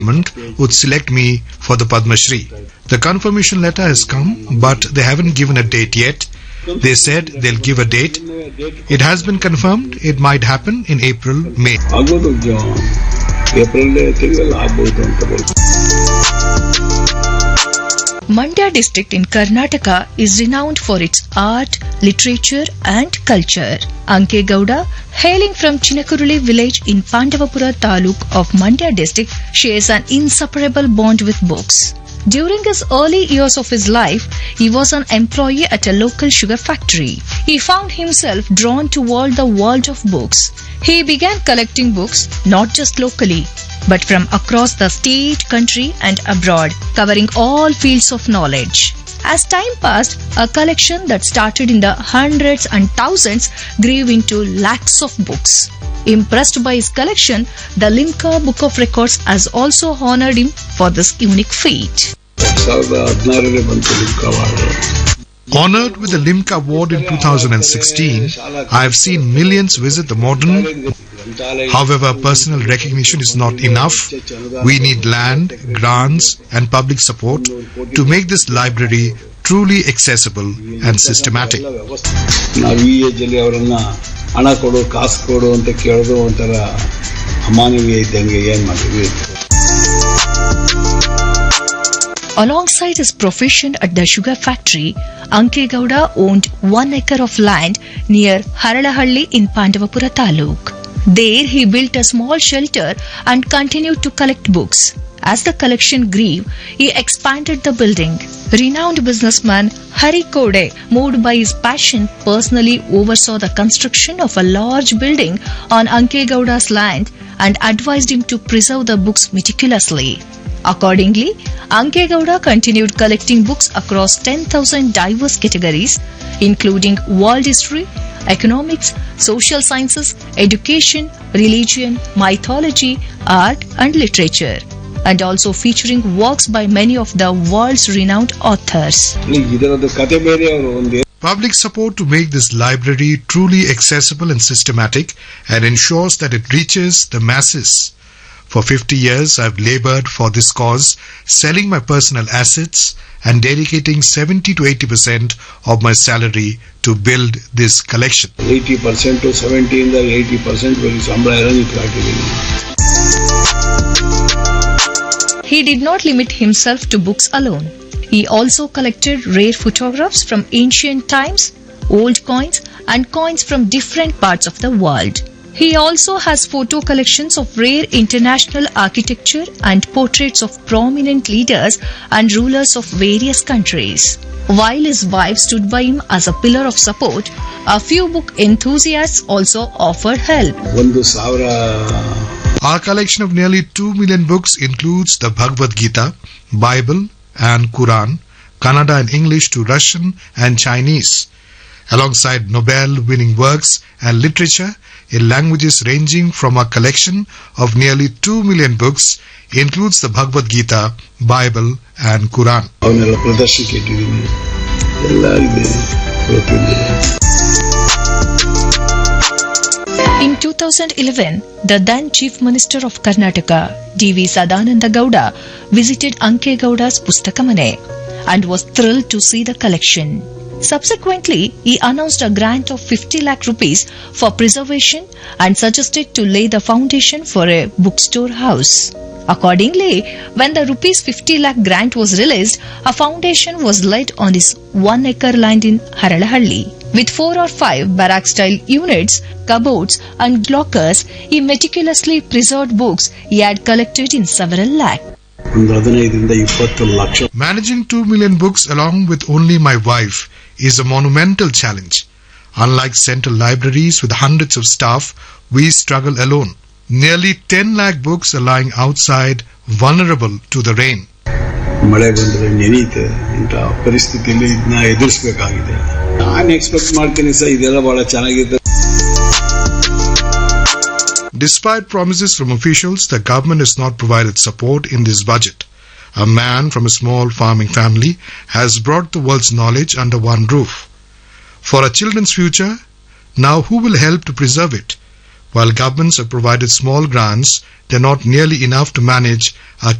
would select me for the Padma Shri. The confirmation letter has come, but they haven't given a date yet. They said they'll give a date. It has been confirmed. It might happen in April, May. Mandya district in Karnataka is renowned for its art, literature and culture. Anke Gowda, hailing from Chinakuruli village in Pandavapura taluk of Mandya district, shares an inseparable bond with books. During his early years of his life, he was an employee at a local sugar factory. He found himself drawn toward the world of books. He began collecting books not just locally, but from across the state, country and abroad, covering all fields of knowledge. As time passed, a collection that started in the hundreds and thousands grew into lakhs of books. Impressed by his collection, the Limca Book of Records has also honored him for this unique feat. Honored with the Limca Award in 2016, I have seen millions visit the modern. However, personal recognition is not enough. We need land, grants and public support to make this library truly accessible and systematic. Alongside his profession at the sugar factory, Anke Gowda owned 1 acre of land near Haralahalli in Pandavapura taluk. There he built a small shelter and continued to collect books. As the collection grew, he expanded the building. Renowned businessman Hari Kode, moved by his passion, personally oversaw the construction of a large building on Anke Gowda's land and advised him to preserve the books meticulously. Accordingly, Anke Gowda continued collecting books across 10,000 diverse categories, including world history, economics, social sciences, education, religion, mythology, art and literature, and also featuring works by many of the world's renowned authors. Public support to make this library truly accessible and systematic and ensures that it reaches the masses. For 50 years, I've labored for this cause, selling my personal assets and dedicating 70 to 80% of my salary to build this collection. 80% to 70 and 80% will He did not limit himself to books alone. He also collected rare photographs from ancient times, old coins and coins from different parts of the world. He also has photo collections of rare international architecture and portraits of prominent leaders and rulers of various countries. While his wife stood by him as a pillar of support, a few book enthusiasts also offered help. Our collection of nearly 2 million books includes the Bhagavad Gita, Bible and Quran, Kannada and English to Russian and Chinese, alongside Nobel-winning works and literature in languages ranging from a collection of nearly 2 million books includes the Bhagavad Gita, Bible and Quran. In 2011, the then Chief Minister of Karnataka, D.V. Sadananda Gowda, visited Anke Gowda's Pustakamane and was thrilled to see the collection. Subsequently, he announced a grant of 50 lakh rupees for preservation and suggested to lay the foundation for a bookstore house. Accordingly, when the rupees 50 lakh grant was released, a foundation was laid on his 1 acre land in Haralahalli. With 4 or 5 barrack-style units, cupboards and lockers, he meticulously preserved books he had collected in several lakhs. Managing 2 million books along with only my wife is a monumental challenge. Unlike central libraries with hundreds of staff, we struggle alone. Nearly 10 lakh books are lying outside, vulnerable to the rain. Despite promises from officials, the government has not provided support in this budget. A man from a small farming family has brought the world's knowledge under one roof. For our children's future, now who will help to preserve it? While governments have provided small grants, they are not nearly enough to manage our